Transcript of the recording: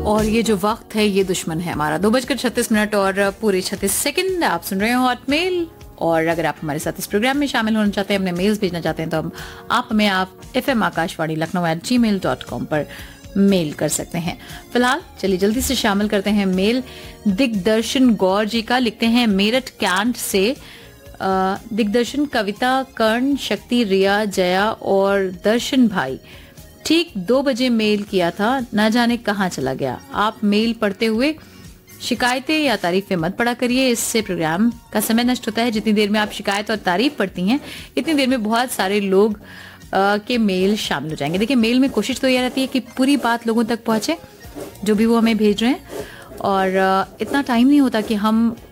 और ये जो वक्त है ये दुश्मन है हमारा। 2:36 और पूरे 36 सेकंड आप सुन रहे हो हॉटमेल। और अगर आप हमारे साथ इस प्रोग्राम में शामिल होना चाहते हैं, अपने मेल्स भेजना चाहते हैं, तो आप हमें FM आकाशवाणी लखनऊ @gmail.com पर मेल कर सकते हैं। फिलहाल चलिए जल्दी से शामिल करते हैं मेल। दिग्दर्शन गौर जी का लिखते हैं मेरठ कैंट से। दिग्दर्शन कविता, कर्ण, शक्ति, रिया, जया और दर्शन भाई ठीक 2 बजे मेल किया था, ना जाने कहाँ चला गया। आप मेल पढ़ते हुए शिकायतें या तारीफें मत पढ़ा करिए, इससे प्रोग्राम का समय नष्ट होता है। जितनी देर में आप शिकायत और तारीफ पढ़ती हैं, इतनी देर में बहुत सारे लोग के मेल शामिल हो जाएंगे। देखिए, मेल में कोशिश तो यह रहती है कि पूरी बात लोगों तक पहुंचे, जो भी वो हमें भेज रहे हैं। और इतना टाइम नहीं होता कि हम